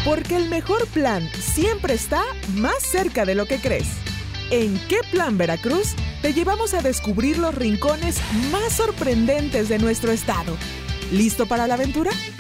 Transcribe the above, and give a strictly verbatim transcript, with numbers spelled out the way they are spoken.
Porque el mejor plan siempre está más cerca de lo que crees. En ¿Qué Plan Veracruz? Te llevamos a descubrir los rincones más sorprendentes de nuestro estado. ¿Listo para la aventura?